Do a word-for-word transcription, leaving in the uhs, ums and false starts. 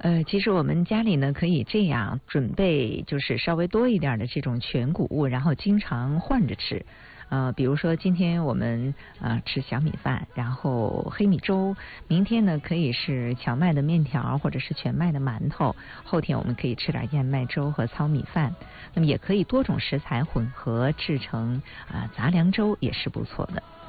呃，其实我们家里呢可以这样准备，就是稍微多一点的这种全谷物，然后经常换着吃。呃，比如说今天我们呃吃小米饭，然后黑米粥，明天呢可以是荞麦的面条或者是全麦的馒头，后天我们可以吃点燕麦粥和糙米饭。那么也可以多种食材混合制成啊、呃、杂粮粥，也是不错的。